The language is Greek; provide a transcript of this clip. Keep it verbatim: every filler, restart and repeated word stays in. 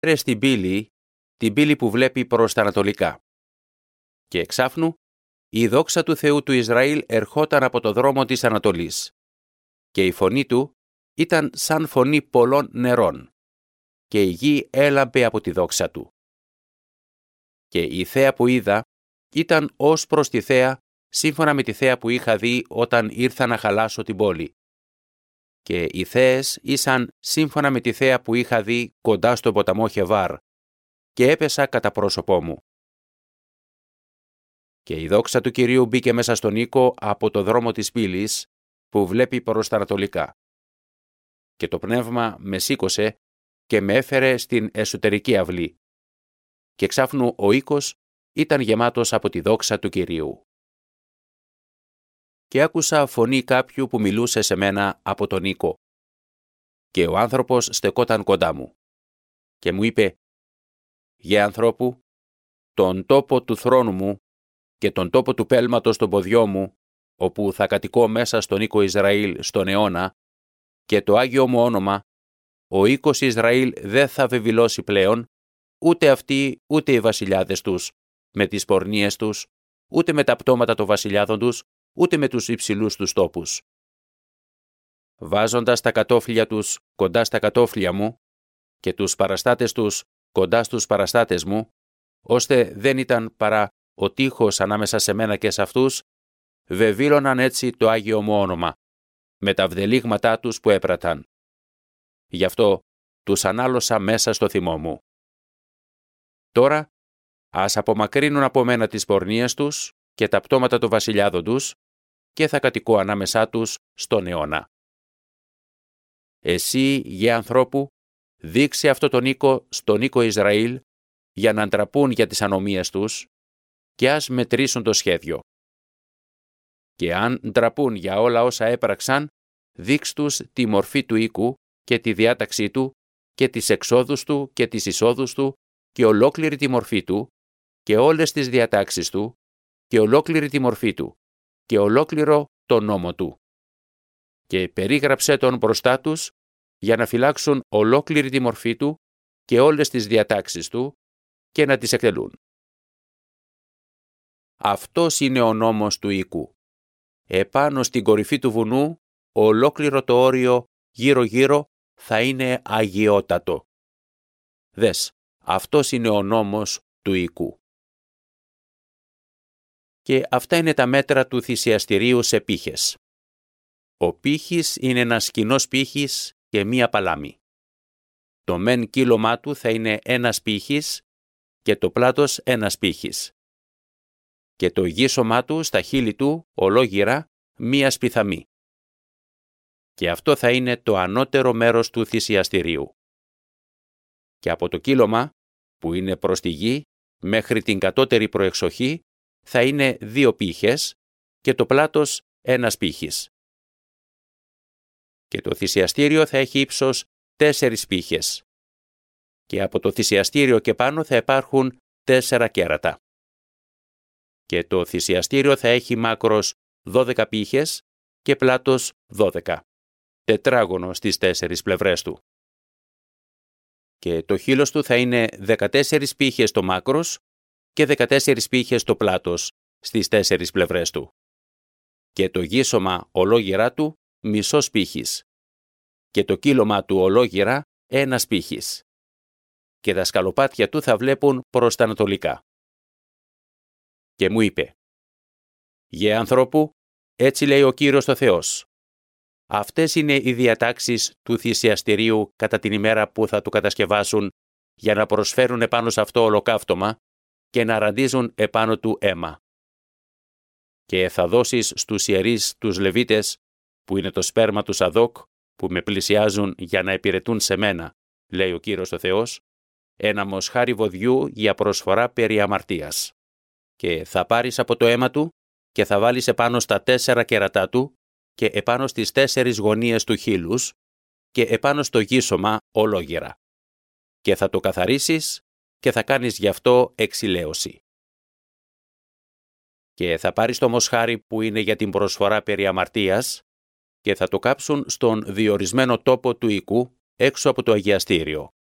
έφερε στην πύλη, την πύλη που βλέπει προς τα ανατολικά. Και εξάφνου, η δόξα του Θεού του Ισραήλ ερχόταν από το δρόμο της Ανατολής, και η φωνή του ήταν σαν φωνή πολλών νερών, και η γη έλαμπε από τη δόξα του. Και η θέα που είδα ήταν ως προς τη θέα, σύμφωνα με τη θέα που είχα δει όταν ήρθα να χαλάσω την πόλη. Και οι θέες ήσαν σύμφωνα με τη θέα που είχα δει κοντά στον ποταμό Χεβάρ, και έπεσα κατά πρόσωπό μου. Και η δόξα του Κυρίου μπήκε μέσα στον οίκο από το δρόμο της πύλης, που βλέπει προς τα ανατολικά. Και το πνεύμα με σήκωσε και με έφερε στην εσωτερική αυλή. Και εξάφνου ο οίκος ήταν γεμάτος από τη δόξα του Κυρίου. Και άκουσα φωνή κάποιου που μιλούσε σε μένα από τον οίκο. Και ο άνθρωπος στεκόταν κοντά μου. Και μου είπε: «Γε ανθρώπου, τον τόπο του θρόνου μου και τον τόπο του πέλματος των ποδιών μου, όπου θα κατοικώ μέσα στον οίκο Ισραήλ στον αιώνα, και το Άγιο μου όνομα, ο οίκος Ισραήλ δεν θα βεβηλώσει πλέον, ούτε αυτοί ούτε οι βασιλιάδες τους, με τις πορνίες τους, ούτε με τα πτώματα των βασιλιάδων τους, ούτε με τους υψηλούς τους τόπους. Βάζοντας τα κατόφλια τους κοντά στα κατόφλια μου και τους παραστάτες τους κοντά στους παραστάτες μου, ώστε δεν ήταν παρά ο τείχος ανάμεσα σε μένα και σε αυτούς, βεβήλωναν έτσι το Άγιο μου όνομα, με τα βδελίγματά τους που έπραταν. Γι' αυτό τους ανάλωσα μέσα στο θυμό μου. Τώρα, ας απομακρύνουν από μένα τις πορνίες τους και τα πτώματα των βασιλιάδων τους, και θα κατοικώ ανάμεσά τους στον αιώνα. Εσύ, γε ανθρώπου, δείξε αυτό τον οίκο στον οίκο Ισραήλ, για να αντραπούν για τις ανομίες τους, και ας μετρήσουν το σχέδιο. Και αν ντραπούν για όλα όσα έπραξαν, δείξ' τους τη μορφή του οίκου και τη διάταξή του και τις εξόδους του και τις εισόδους του και ολόκληρη τη μορφή του και όλες τις διατάξεις του και ολόκληρη τη μορφή του και ολόκληρο το νόμο του. Και περίγραψε τον μπροστά τους για να φυλάξουν ολόκληρη τη μορφή του και όλες τις διατάξεις του και να τις εκτελούν. Αυτός είναι ο νόμος του οίκου. Επάνω στην κορυφή του βουνού, ολόκληρο το όριο γύρω-γύρω θα είναι αγιότατο. Δες, αυτός είναι ο νόμος του οίκου. Και αυτά είναι τα μέτρα του θυσιαστηρίου σε πύχες. Ο πύχης είναι ένας κοινός πύχης και μία παλάμη. Το μεν κύλωμά του θα είναι ένας πύχης και το πλάτος ένας πύχης. Και το γύσωμά του στα χείλη του ολόγυρα μία σπιθαμή. Και αυτό θα είναι το ανώτερο μέρος του θυσιαστηρίου. Και από το κύλωμα, που είναι προς τη γη, μέχρι την κατώτερη προεξοχή, θα είναι δύο πύχες και το πλάτος ένας πύχης. Και το θυσιαστήριο θα έχει ύψος τέσσερις πύχες. Και από το θυσιαστήριο και πάνω θα υπάρχουν τέσσερα κέρατα. Και το θυσιαστήριο θα έχει μάκρος δώδεκα πύχες και πλάτος δώδεκα, τετράγωνο στις τέσσερις πλευρές του. Και το χείλος του θα είναι δεκατέσσερις πύχες το μάκρος και δεκατέσσερις πύχες το πλάτος στις τέσσερις πλευρές του. Και το γύσωμα ολόγυρά του μισός πύχης. Και το κύλωμα του ολόγυρα ένας πύχης. Και τα σκαλοπάτια του θα βλέπουν προς τα ανατολικά. Και μου είπε: «Γε ανθρώπου, έτσι λέει ο Κύριος ο Θεός. Αυτές είναι οι διατάξεις του θυσιαστηρίου κατά την ημέρα που θα του κατασκευάσουν για να προσφέρουν επάνω σε αυτό ολοκαύτωμα και να ραντίζουν επάνω του αίμα. Και θα δώσεις στους ιερείς τους Λεβίτες, που είναι το σπέρμα του Σαδόκ, που με πλησιάζουν για να υπηρετούν σε μένα, λέει ο Κύριος ο Θεός, ένα μοσχάρι βοδιού για προσφορά περί αμαρτίας. Και θα πάρεις από το αίμα του και θα βάλεις επάνω στα τέσσερα κερατά του και επάνω στις τέσσερις γωνίες του χείλους και επάνω στο γύσωμα ολόγυρα. Και θα το καθαρίσεις και θα κάνεις γι' αυτό εξηλαίωση. Και θα πάρεις το μοσχάρι που είναι για την προσφορά περί αμαρτίας και θα το κάψουν στον διορισμένο τόπο του οικού έξω από το αγιαστήριο.